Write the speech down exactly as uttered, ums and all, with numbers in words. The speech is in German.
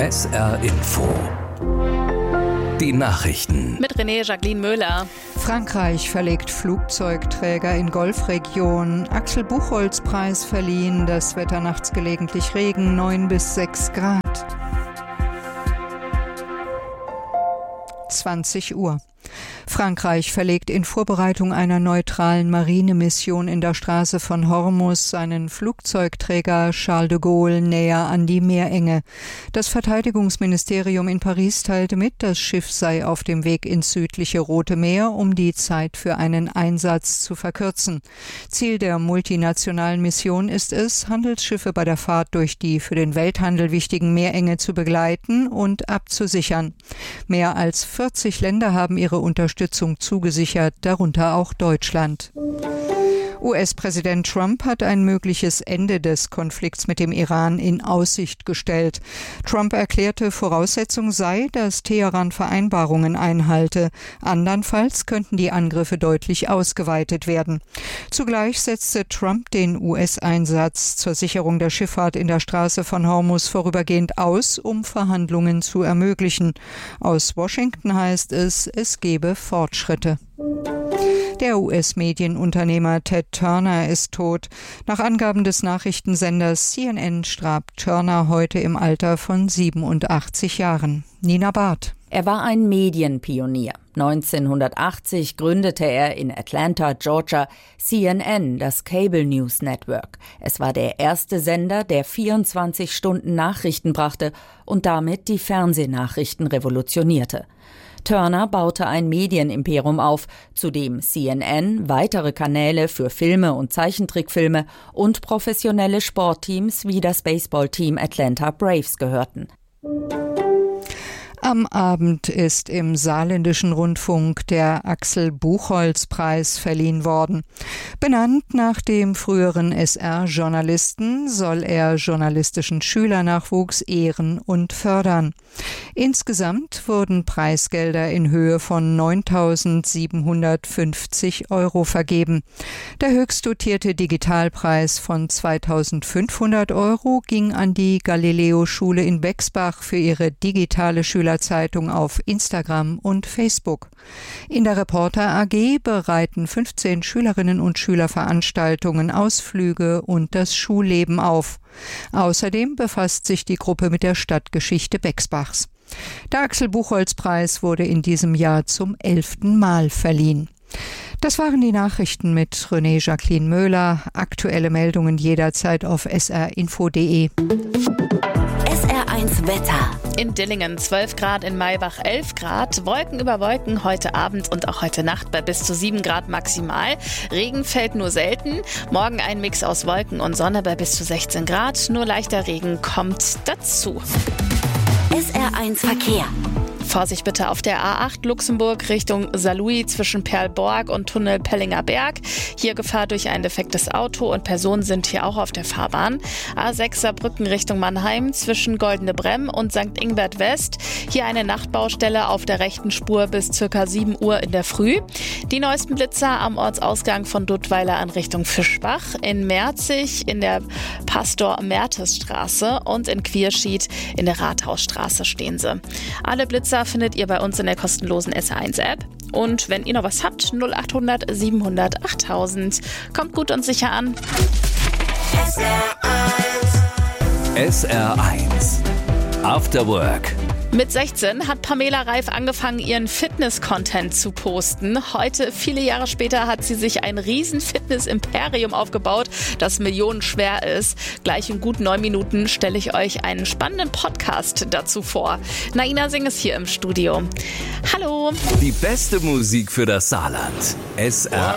S R Info. Die Nachrichten. Mit René Jacqueline Möller. Frankreich verlegt Flugzeugträger in Golfregion. Axel Buchholz-Preis verliehen. Das Wetter nachts gelegentlich Regen, neun bis sechs Grad. zwanzig Uhr. Frankreich verlegt in Vorbereitung einer neutralen Marinemission in der Straße von Hormuz seinen Flugzeugträger Charles de Gaulle näher an die Meerenge. Das Verteidigungsministerium in Paris teilte mit, das Schiff sei auf dem Weg ins südliche Rote Meer, um die Zeit für einen Einsatz zu verkürzen. Ziel der multinationalen Mission ist es, Handelsschiffe bei der Fahrt durch die für den Welthandel wichtigen Meerenge zu begleiten und abzusichern. Mehr als vierzig Länder haben ihre Unterstützung zugesichert, darunter auch Deutschland. U S-Präsident Trump hat ein mögliches Ende des Konflikts mit dem Iran in Aussicht gestellt. Trump erklärte, Voraussetzung sei, dass Teheran Vereinbarungen einhalte. Andernfalls könnten die Angriffe deutlich ausgeweitet werden. Zugleich setzte Trump den U S-Einsatz zur Sicherung der Schifffahrt in der Straße von Hormuz vorübergehend aus, um Verhandlungen zu ermöglichen. Aus Washington heißt es, es gebe Fortschritte. Der U S-Medienunternehmer Ted Turner ist tot. Nach Angaben des Nachrichtensenders C N N starb Turner heute im Alter von siebenundachtzig Jahren. Nina Barth. Er war ein Medienpionier. neunzehnhundertachtzig gründete er in Atlanta, Georgia, C N N, das Cable News Network. Es war der erste Sender, der vierundzwanzig Stunden Nachrichten brachte und damit die Fernsehnachrichten revolutionierte. Turner baute ein Medienimperium auf, zu dem C N N, weitere Kanäle für Filme und Zeichentrickfilme und professionelle Sportteams wie das Baseballteam Atlanta Braves gehörten. Am Abend ist im Saarländischen Rundfunk der Axel Buchholz-Preis verliehen worden. Benannt nach dem früheren S R-Journalisten soll er journalistischen Schülernachwuchs ehren und fördern. Insgesamt wurden Preisgelder in Höhe von neuntausendsiebenhundertfünfzig Euro vergeben. Der höchst dotierte Digitalpreis von zweitausendfünfhundert Euro ging an die Galileo-Schule in Bexbach für ihre digitale Schülerzeitung auf Instagram und Facebook. In der Reporter A G bereiten fünfzehn Schülerinnen und Schüler Veranstaltungen, Ausflüge und das Schulleben auf. Außerdem befasst sich die Gruppe mit der Stadtgeschichte Bexbachs. Der Axel Buchholz-Preis wurde in diesem Jahr zum elften Mal verliehen. Das waren die Nachrichten mit René Jacqueline Möller. Aktuelle Meldungen jederzeit auf s r info punkt d e. S R eins Wetter. In Dillingen zwölf Grad, in Maybach elf Grad, Wolken über Wolken heute Abend und auch heute Nacht bei bis zu sieben Grad maximal. Regen fällt nur selten, morgen ein Mix aus Wolken und Sonne bei bis zu sechzehn Grad, nur leichter Regen kommt dazu. S R eins Verkehr. Vorsicht bitte auf der A acht Luxemburg Richtung Saarlouis zwischen Perlborg und Tunnel Pellinger Berg. Hier Gefahr durch ein defektes Auto und Personen sind hier auch auf der Fahrbahn. A sechs Saarbrücken Richtung Mannheim zwischen Goldene Bremm und Sankt Ingbert West. Hier eine Nachtbaustelle auf der rechten Spur bis ca. sieben Uhr in der Früh. Die neuesten Blitzer am Ortsausgang von Duttweiler in Richtung Fischbach, in Merzig in der Pastor-Mertes-Straße und in Quierschied in der Rathausstraße stehen sie. Alle Blitzer findet ihr bei uns in der kostenlosen S R eins App. Und wenn ihr noch was habt, null acht hundert siebenhundert achttausend. Kommt gut und sicher an. S R eins. S R eins. After Work. Mit sechzehn hat Pamela Reif angefangen, ihren Fitness-Content zu posten. Heute, viele Jahre später, hat sie sich ein riesen Fitness-Imperium aufgebaut, das millionenschwer ist. Gleich in gut neun Minuten stelle ich euch einen spannenden Podcast dazu vor. Naina Singh ist hier im Studio. Hallo. Die beste Musik für das Saarland. S R